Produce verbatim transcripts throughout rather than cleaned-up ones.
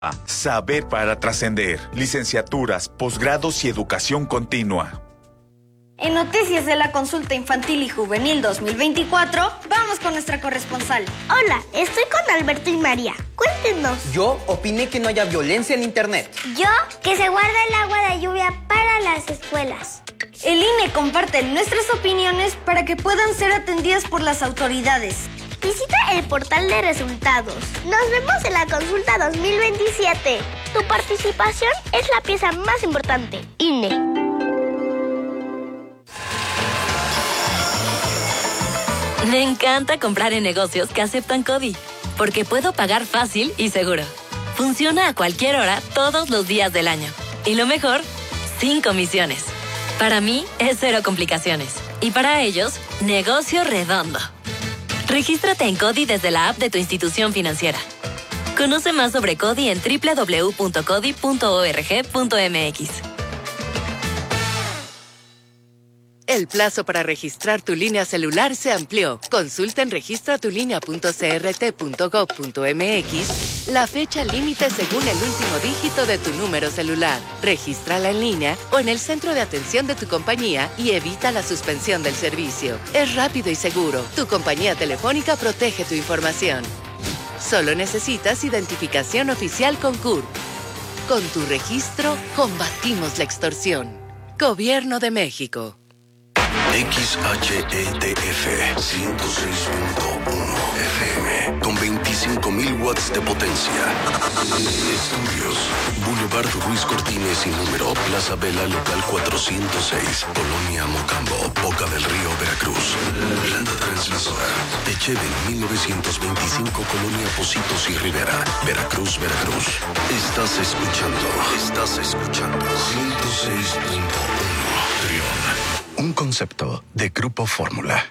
Saber para trascender. Licenciaturas, posgrados y educación continua. En Noticias de la Consulta Infantil y Juvenil dos mil veinticuatro, vamos con nuestra corresponsal. Hola, estoy con Alberto y María. Cuéntenos. Yo opiné que no haya violencia en internet. Yo, que se guarda el agua de lluvia para las escuelas. El I N E comparte nuestras opiniones para que puedan ser atendidas por las autoridades. Visita el portal de resultados. Nos vemos en la consulta dos mil veintisiete. Tu participación es la pieza más importante. I N E. Me encanta comprar en negocios que aceptan CODI, porque puedo pagar fácil y seguro. Funciona a cualquier hora, todos los días del año. Y lo mejor, sin comisiones. Para mí, es cero complicaciones. Y para ellos, negocio redondo. Regístrate en CODI desde la app de tu institución financiera. Conoce más sobre CODI en doble u doble u doble u punto codi punto org punto mx. El plazo para registrar tu línea celular se amplió. Consulta en registra tu línea punto c r t punto gov punto m x la fecha límite según el último dígito de tu número celular. Regístrala en línea o en el centro de atención de tu compañía y evita la suspensión del servicio. Es rápido y seguro. Tu compañía telefónica protege tu información. Solo necesitas identificación oficial con C U R. Con tu registro, combatimos la extorsión. Gobierno de México. X H E D F ciento seis punto uno F M con veinticinco mil watts de potencia. Estudios. Boulevard Ruiz Cortines y número Plaza Vela Local cuatrocientos seis, Colonia Mocambo, Boca del Río, Veracruz. Planta transmisora. Techeden mil novecientos veinticinco, Colonia Pocitos y Rivera, Veracruz, Veracruz. Estás escuchando. Estás escuchando. ciento seis punto uno Trión. Un concepto de Grupo Fórmula.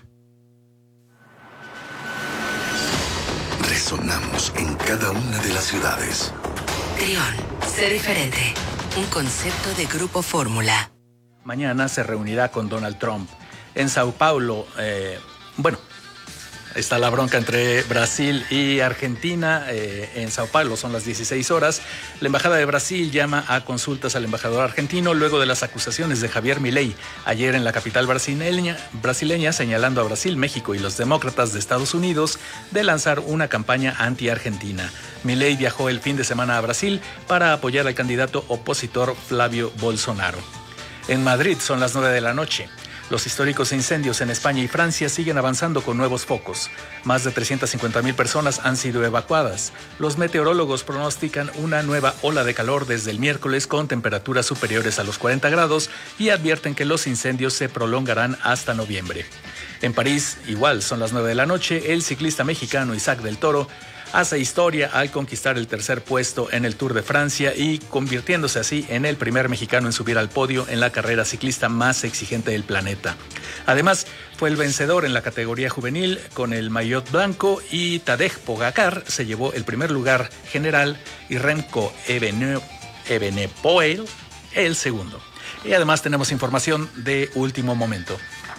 Resonamos en cada una de las ciudades. Trión, sé diferente. Un concepto de Grupo Fórmula. Mañana se reunirá con Donald Trump. En Sao Paulo, eh, bueno, está la bronca entre Brasil y Argentina. Eh, en Sao Paulo son las dieciséis horas. La Embajada de Brasil llama a consultas al embajador argentino luego de las acusaciones de Javier Milei ayer en la capital brasileña, brasileña señalando a Brasil, México y los demócratas de Estados Unidos de lanzar una campaña anti-argentina. Milei viajó el fin de semana a Brasil para apoyar al candidato opositor Flavio Bolsonaro. En Madrid son las nueve de la noche. Los históricos incendios en España y Francia siguen avanzando con nuevos focos. Más de trescientas cincuenta mil personas han sido evacuadas. Los meteorólogos pronostican una nueva ola de calor desde el miércoles con temperaturas superiores a los cuarenta grados y advierten que los incendios se prolongarán hasta noviembre. En París, igual, son las nueve de la noche. El ciclista mexicano Isaac del Toro hace historia al conquistar el tercer puesto en el Tour de Francia y convirtiéndose así en el primer mexicano en subir al podio en la carrera ciclista más exigente del planeta. Además, fue el vencedor en la categoría juvenil con el maillot blanco y Tadej Pogacar se llevó el primer lugar general y Remco Evenepoel el segundo. Y además tenemos información de último momento.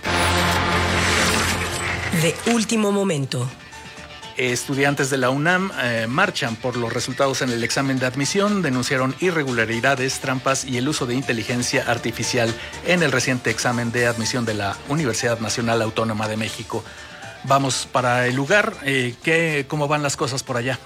De último momento. Estudiantes de la UNAM eh, marchan por los resultados en el examen de admisión, denunciaron irregularidades, trampas y el uso de inteligencia artificial en el reciente examen de admisión de la Universidad Nacional Autónoma de México. Vamos para el lugar. Eh, ¿qué, ¿Cómo van las cosas por allá?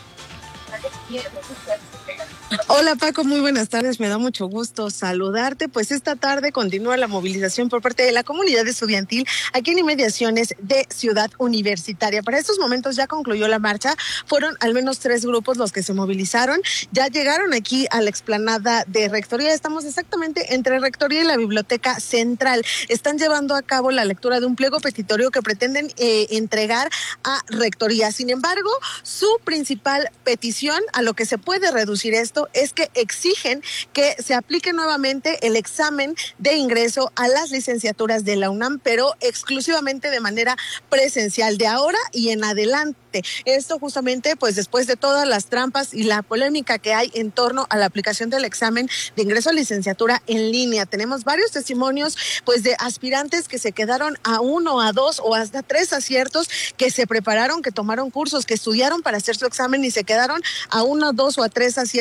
Hola Paco, muy buenas tardes, me da mucho gusto saludarte. Pues esta tarde continúa la movilización por parte de la comunidad estudiantil aquí en inmediaciones de Ciudad Universitaria. Para estos momentos ya concluyó la marcha, fueron al menos tres grupos los que se movilizaron, ya llegaron aquí a la explanada de Rectoría, estamos exactamente entre Rectoría y la Biblioteca Central. Están llevando a cabo la lectura de un pliego petitorio que pretenden eh, entregar a Rectoría. Sin embargo, su principal petición, a lo que se puede reducir esto, es que exigen que se aplique nuevamente el examen de ingreso a las licenciaturas de la UNAM, pero exclusivamente de manera presencial de ahora y en adelante. afecte. Esto justamente pues después de todas las trampas y la polémica que hay en torno a la aplicación del examen de ingreso a licenciatura en línea. Tenemos varios testimonios pues de aspirantes que se quedaron a uno, a dos o hasta tres aciertos, que se prepararon, que tomaron cursos, que estudiaron para hacer su examen y se quedaron a uno, dos o a tres aciertos